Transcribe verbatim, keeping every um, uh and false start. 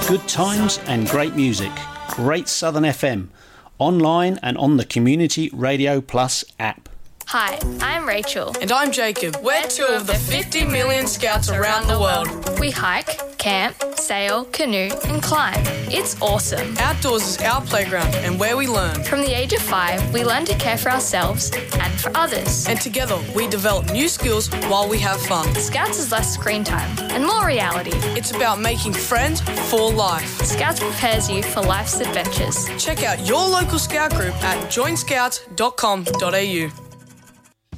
Good times and great music. Great Southern F M. Online and on the Community Radio Plus app. Hi, I'm Rachel. And I'm Jacob. We're two of the fifty million scouts around the world. We hike, camp, sail, canoe and climb. It's awesome. Outdoors is our playground and where we learn. From the age of five, we learn to care for ourselves and for others. And together, we develop new skills while we have fun. Scouts is less screen time and more reality. It's about making friends for life. Scouts prepares you for life's adventures. Check out your local scout group at join scouts dot com dot a u.